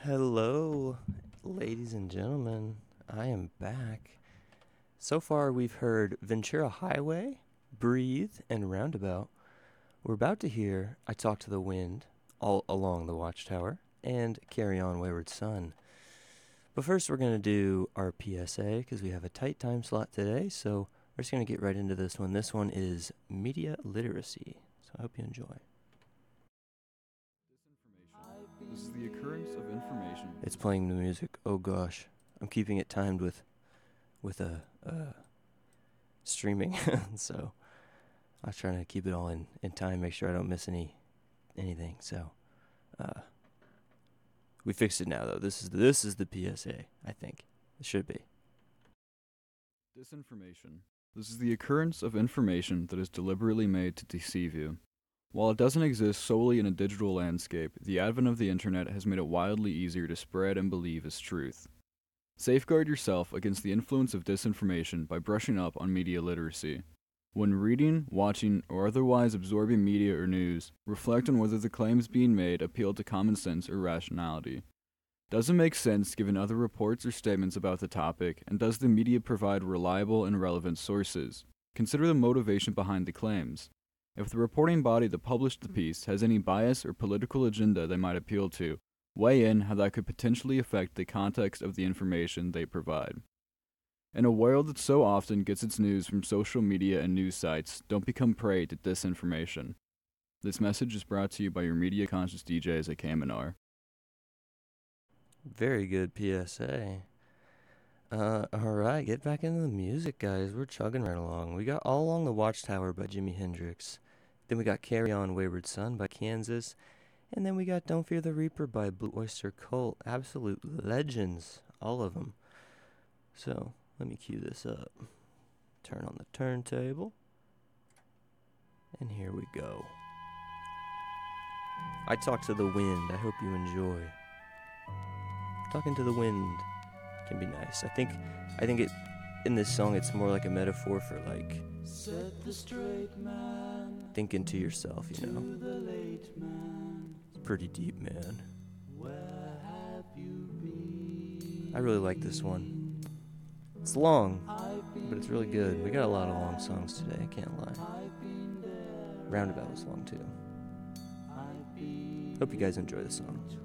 Hello, ladies and gentlemen. I am back. So far, we've heard Ventura Highway, Breathe, and Roundabout. We're about to hear I Talk to the Wind, All Along the Watchtower, and Carry On Wayward Son. But first, we're going to do our PSA because we have a tight time slot today, so we're just going to get right into this one. This one is media literacy, so I hope you enjoy. This is the occurrence of information. It's playing the music. Oh gosh, I'm keeping it timed with a streaming, so I was trying to keep it all in time, make sure I don't miss anything. So we fixed it now though. This is the PSA. I think it should be. Disinformation. This is the occurrence of information that is deliberately made to deceive you. While it doesn't exist solely in a digital landscape, the advent of the internet has made it wildly easier to spread and believe as truth. Safeguard yourself against the influence of disinformation by brushing up on media literacy. When reading, watching, or otherwise absorbing media or news, reflect on whether the claims being made appeal to common sense or rationality. Does it make sense given other reports or statements about the topic, and does the media provide reliable and relevant sources? Consider the motivation behind the claims. If the reporting body that published the piece has any bias or political agenda they might appeal to, weigh in how that could potentially affect the context of the information they provide. In a world that so often gets its news from social media and news sites, don't become prey to disinformation. This message is brought to you by your media-conscious DJs at Kaminar. Very good PSA. Alright, get back into the music, guys. We're chugging right along. We got All Along the Watchtower by Jimi Hendrix. Then we got Carry On Wayward Son by Kansas. And then we got Don't Fear the Reaper by Blue Oyster Cult. Absolute legends, all of them. So, let me cue this up. Turn on the turntable. And here we go. I Talk to the Wind. I hope you enjoy. Talking to the wind can be nice. I think it in this song it's more like a metaphor for like thinking to yourself, you know. It's pretty deep, man. I really like this one. It's long, but it's really good. We got a lot of long songs today, I can't lie. Roundabout was long too. Hope you guys enjoy the song.